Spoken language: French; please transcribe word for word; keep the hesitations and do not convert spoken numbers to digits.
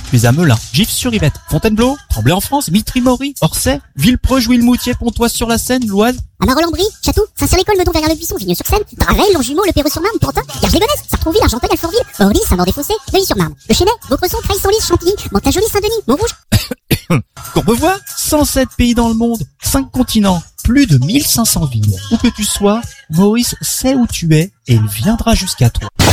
tu es à Melun, Gif-sur-Yvette, Fontainebleau, Tremblay-en-France, Mitry-Mory, Orsay, Villepreux, Jouy-le-Moutier, Pontoise-sur-la-Seine, l'Oise. À Marois-Landry, Château, Saint-Cyr-l'École, Meudon, Verrières-le-Buisson, Vigneux-sur-Seine, Draveil, Longjumeau, Le Perreux-sur-Marne, Pantin, Garges-les-Gonesse, Sartrouville, Argenteuil, Alfortville, Orly, Saint-Maur-des-Fossés, Neuilly-sur-Marne, Le Chesnay, Vaucresson, Creil-Senlis, Chantilly, Mantes-la-Jolie, Saint-Denis, Montrouge. Courbevoie, cent sept pays dans le monde, cinq continents, plus de mille cinq cents villes. Où que tu sois, Maurice sait où tu es et il viendra jusqu'à toi.